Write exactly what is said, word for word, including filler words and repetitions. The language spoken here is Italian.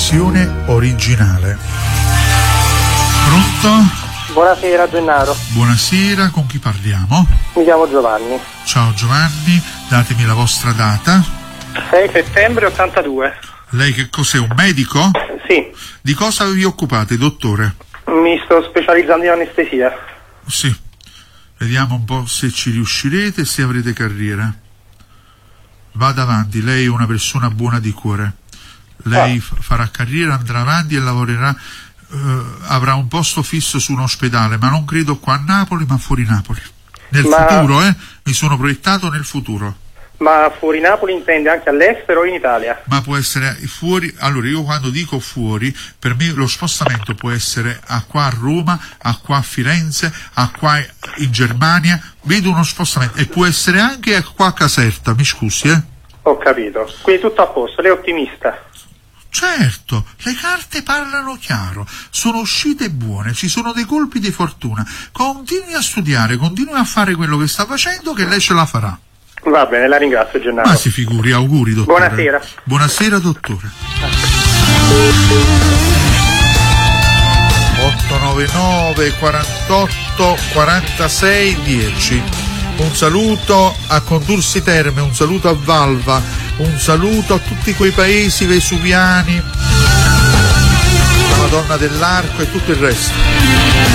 versione originale. Pronto? Buonasera Gennaro. Buonasera, con chi parliamo? Mi chiamo Giovanni. Ciao Giovanni, datemi la vostra data. sei settembre ottantadue. Lei che cos'è, un medico? Sì. Di cosa vi occupate, dottore? Mi sto specializzando in anestesia. Sì, vediamo un po' se ci riuscirete e se avrete carriera. Vada avanti, lei è una persona buona di cuore. Lei ah. farà carriera, andrà avanti e lavorerà, eh, avrà un posto fisso su un ospedale, ma non credo qua a Napoli, ma fuori Napoli. Nel ma... futuro, eh? Mi sono proiettato nel futuro. Ma fuori Napoli intende anche all'estero o in Italia? Ma può essere fuori, allora io quando dico fuori, per me lo spostamento può essere a qua a Roma, a qua a Firenze, a qua in Germania, vedo uno spostamento, e può essere anche a qua a Caserta, mi scusi, eh? Ho capito, quindi tutto a posto, lei è ottimista? Certo, le carte parlano chiaro, sono uscite buone, ci sono dei colpi di fortuna, continui a studiare, continui a fare quello che sta facendo, che lei ce la farà. Va bene, la ringrazio Gennaro. Ma si figuri, auguri dottore. Buonasera. Buonasera dottore. otto nove nove quarantotto quarantasei dieci. Un saluto a Condursi Terme, un saluto a Valva, un saluto a tutti quei paesi vesuviani, la Madonna dell'Arco e tutto il resto.